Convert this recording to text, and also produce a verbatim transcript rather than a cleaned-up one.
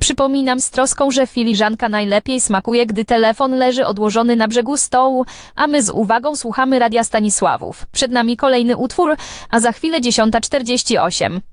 Przypominam z troską, że filiżanka najlepiej smakuje, gdy telefon leży odłożony na brzegu stołu, a my z uwagą słuchamy Radia Stanisławów. Przed nami kolejny utwór, a za chwilę dziesiąta czterdzieści osiem.